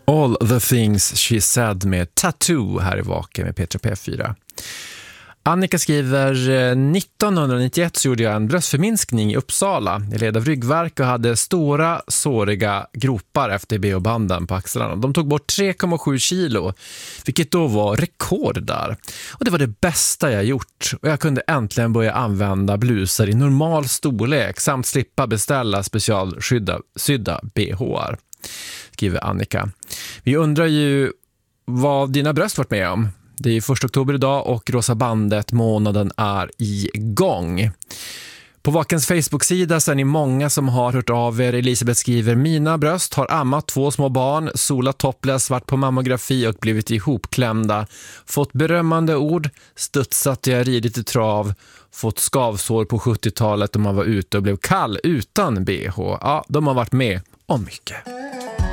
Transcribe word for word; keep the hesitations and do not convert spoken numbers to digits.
All the things she said med Tattoo här i Vaken med Petra P fyra. Annika skriver, nittonhundranittioett så gjorde jag en bröstförminskning i Uppsala. Jag led av ryggvärk och hade stora, såriga gropar efter B O-banden på axlarna. De tog bort tre komma sju kilo, vilket då var rekord där. Och det var det bästa jag gjort. Och jag kunde äntligen börja använda blusar i normal storlek samt slippa beställa specialsydda sydda B H-ar, skriver Annika. Vi undrar ju vad dina bröst varit med om. Det är första oktober idag och Rosa bandet månaden är igång. På Vakens Facebook-sida så är ni många som har hört av er. Elisabeth skriver, mina bröst har ammat två små barn, solat topless, varit på mammografi och blivit ihopklämda. Fått berömmande ord, studsat jag ridit i trav, fått skavsår på sjuttiotalet och man var ute och blev kall utan B H. Ja, de har varit med om mycket.